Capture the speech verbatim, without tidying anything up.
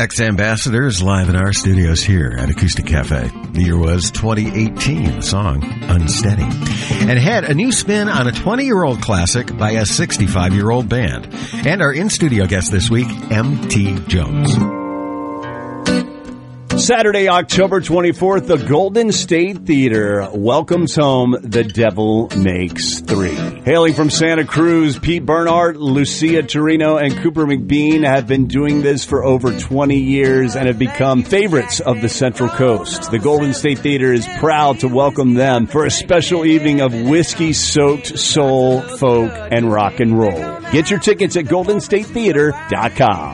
Ex-Ambassadors live in our studios here at Acoustic Cafe. The year was twenty eighteen, the song Unsteady. And had a new spin on a twenty-year-old classic by a sixty-five-year-old band. And our in-studio guest this week, M T Jones. Saturday, October twenty-fourth, the Golden State Theater welcomes home The Devil Makes Three. Hailing from Santa Cruz, Pete Bernhardt, Lucia Torino, and Cooper McBean have been doing this for over twenty years and have become favorites of the Central Coast. The Golden State Theater is proud to welcome them for a special evening of whiskey-soaked soul, folk, and rock and roll. Get your tickets at golden state theater dot com.